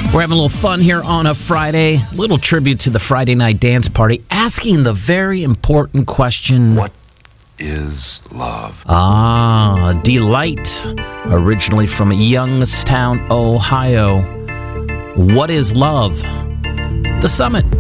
We're having a little fun here on a Friday. Little tribute to the Friday night dance party, asking the very important question. What is love? Delight, originally from Youngstown, Ohio. What is love? The Summit.